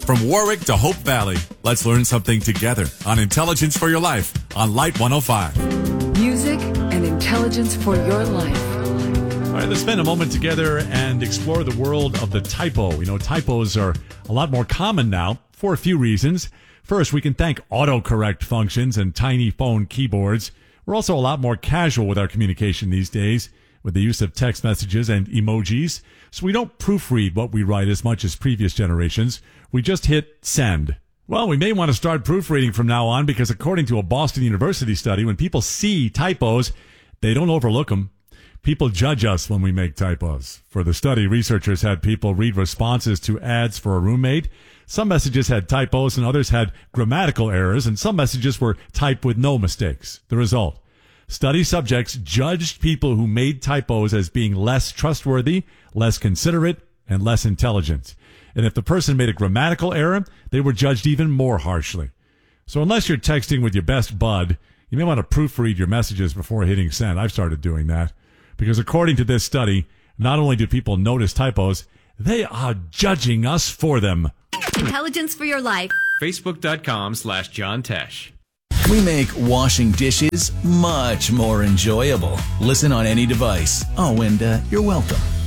From Warwick to Hope Valley, let's learn something together on Intelligence for Your Life on Light 105. Music and intelligence for your life. All right, let's spend a moment together and explore the world of the typo. You know, typos are a lot more common now for a few reasons. First, we can thank autocorrect functions and tiny phone keyboards. We're also a lot more casual with our communication these days with the use of text messages and emojis. So we don't proofread what we write as much as previous generations. We just hit send. Well, we may want to start proofreading from now on because according to a Boston University study, when people see typos, they don't overlook them. People judge us when we make typos. For the study, researchers had people read responses to ads for a roommate. Some messages had typos and others had grammatical errors, and some messages were typed with no mistakes. The result: study subjects judged people who made typos as being less trustworthy, less considerate, and less intelligent. And if the person made a grammatical error, they were judged even more harshly. So unless you're texting with your best bud, you may want to proofread your messages before hitting send. I've started doing that. Because according to this study, not only do people notice typos, they are judging us for them. Intelligence for Your Life. Facebook.com/John Tesh. We make washing dishes much more enjoyable. Listen on any device. Oh, and you're welcome.